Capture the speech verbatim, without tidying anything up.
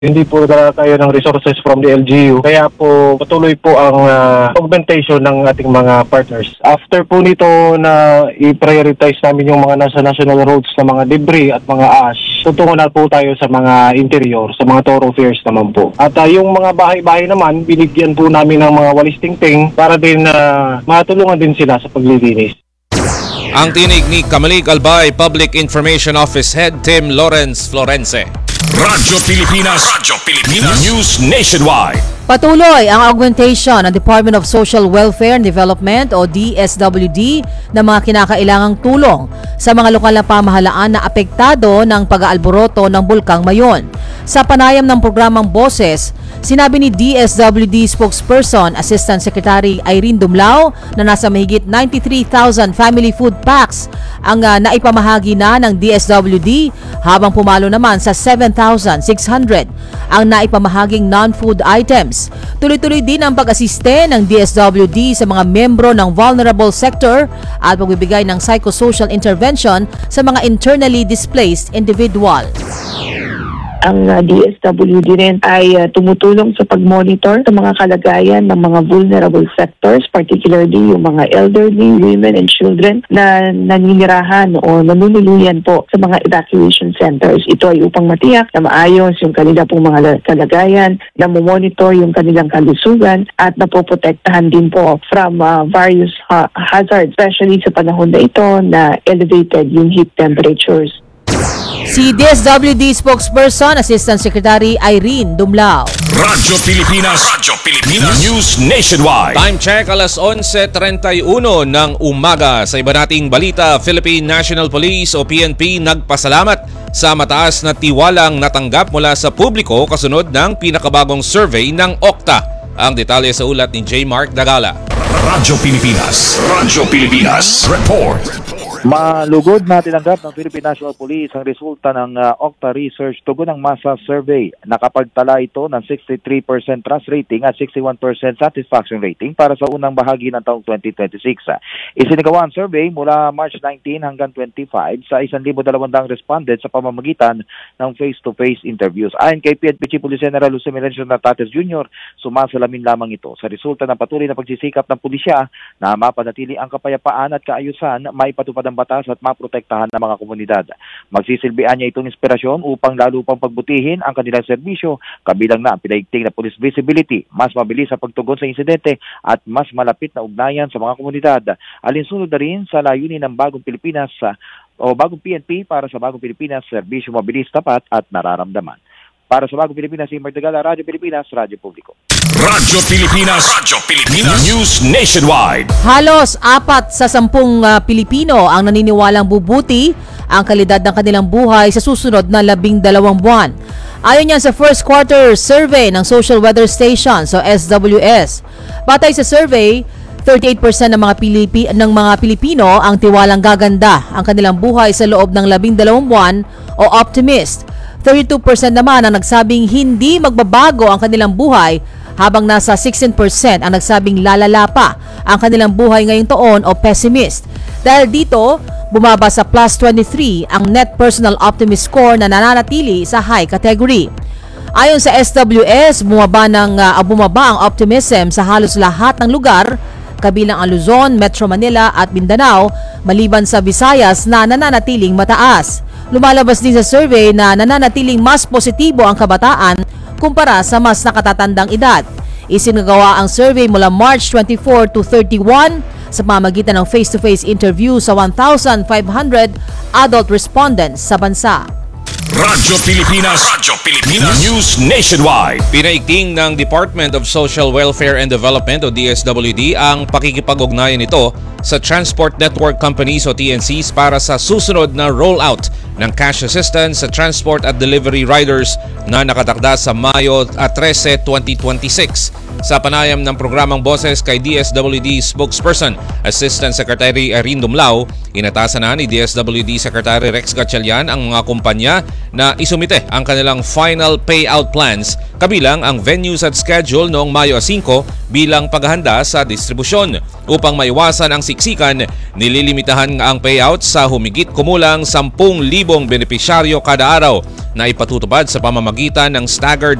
Hindi po na tayo ng resources from the L G U. Kaya po patuloy po ang uh, augmentation ng ating mga partners. After po nito na i-prioritize namin yung mga nasa national roads na mga debris at mga ash, tutungo na po tayo sa mga interior, sa mga thoroughfares naman po. At uh, yung mga bahay-bahay naman, binigyan po namin ng mga walis tingting para din uh, matulungan din sila sa paglilinis. Ang tinig ni Kamalig Albay, Public Information Office Head Tim Lawrence Florence. Radyo Pilipinas, Radyo Pilipinas, News Nationwide. Patuloy ang augmentation ng Department of Social Welfare and Development o D S W D ng mga kinakailangang tulong sa mga lokal na pamahalaan na apektado ng pag-aalboroto ng Bulkang Mayon. Sa panayam ng programang Boses, sinabi ni D S W D spokesperson Assistant Secretary Irene Dumlao na nasa mahigit ninety-three thousand family food packs ang uh, naipamahagi na ng D S W D habang pumalo naman sa seven thousand six hundred ang naipamahaging non-food items. Tuloy-tuloy din ang pag-asiste ng D S W D sa mga membro ng vulnerable sector at pagbibigay ng psychosocial intervention sa mga internally displaced individual. Ang uh, D S W D rin ay uh, tumutulong sa pag-monitor sa mga kalagayan ng mga vulnerable sectors, particularly yung mga elderly, women and children na naninirahan o nanunuluyan po sa mga evacuation centers. Ito ay upang matiyak na maayos yung kanila pong mga kalagayan, na monitor yung kanilang kalusugan at napoprotektahan din po from uh, various ha- hazards, especially sa panahon na ito na elevated yung heat temperatures. Si D S W D spokesperson Assistant Secretary Irene Dumlao. Radyo Pilipinas, Radyo Pilipinas, News Nationwide. Time check alas onse trenta y uno ng umaga. Sa iba nating balita, Philippine National Police o P N P nagpasalamat sa mataas na tiwalang natanggap mula sa publiko kasunod ng pinakabagong survey ng Okta. Ang detalye sa ulat ni J. Mark Dagala. Radyo Pilipinas, Radyo Pilipinas, Report. Malugod na tinanggap ng Philippine National Police ang resulta ng uh, Okta Research tugon ng masa survey. Nakapagtala ito ng sixty-three percent trust rating at sixty-one percent satisfaction rating para sa unang bahagi ng taong twenty twenty-six. Isinagawa ang survey mula March nineteenth hanggang twenty-five sa one thousand two hundred respondents sa pamamagitan ng face-to-face interviews. Ayon kay P N P Chief Police General Jose Melencio Nartates Junior, sumasalamin lamang ito sa resulta ng patuloy na pagsisikap ng pulisya na mapanatili ang kapayapaan at kaayusan, maipatupad ang batas at maprotektahan ng mga komunidad. Magsisilbihan niya itong inspirasyon upang lalo pang pagbutihin ang kanilang serbisyo, kabilang na ang pinaigting na police visibility, mas mabilis sa pagtugon sa insidente at mas malapit na ugnayan sa mga komunidad. Alinsunod na rin sa layunin ng Bagong Pilipinas o Bagong P N P para sa Bagong Pilipinas, serbisyo mabilis, tapat at nararamdaman. Para sa Bagong Pilipinas, si Martagala, Radyo Pilipinas, Radyo Publiko. Radyo Pilipinas, Radyo Pilipinas, News Nationwide. Halos apat sa sampung uh, Pilipino ang naniniwalang bubuti ang kalidad ng kanilang buhay sa susunod na labing dalawang buwan. Ayon yan sa first quarter survey ng Social Weather Station, so S W S. Batay sa survey, thirty-eight percent ng mga Pilipi ng mga Pilipino ang tiwalang gaganda ang kanilang buhay sa loob ng labing dalawang buwan o optimist. thirty-two percent naman ang nagsabing hindi magbabago ang kanilang buhay, habang nasa sixteen percent ang nagsabing lalala pa ang kanilang buhay ngayong taon o pessimist. Dahil dito, bumaba sa plus twenty-three ang net personal optimist score na nananatili sa high category. Ayon sa S W S, bumaba, ng, uh, bumaba ang optimism sa halos lahat ng lugar, kabilang ang Luzon, Metro Manila at Mindanao, maliban sa Visayas na nananatiling mataas. Lumalabas din sa survey na nananatiling mas positibo ang kabataan kumpara sa mas nakatatandang edad. Isinagawa ang survey mula March twenty-fourth to thirty-one sa pamamagitan ng face-to-face interview sa one thousand five hundred adult respondents sa bansa. Radyo Pilipinas, Radyo Pilipinas, News Nationwide. Pinaigting ng Department of Social Welfare and Development o D S W D ang pakikipag-ugnayan nito sa Transport Network Companies o T N Cs para sa susunod na rollout ng cash assistance sa transport at delivery riders na nakatakda sa Mayo thirteen, twenty twenty-six. Sa panayam ng programang Boses kay D S W D spokesperson Assistant Secretary Irene Dumlao, inatasan na ni D S W D Secretary Rex Gatchalian ang mga kumpanya na isumite ang kanilang final payout plans, kabilang ang venues at schedule noong Mayo five bilang paghahanda sa distribusyon. Upang maiwasan ang siksikan, nililimitahan ang payout sa humigit kumulang ten thousand benepisyaryo kada araw. na ipatutupad sa pamamagitan ng staggered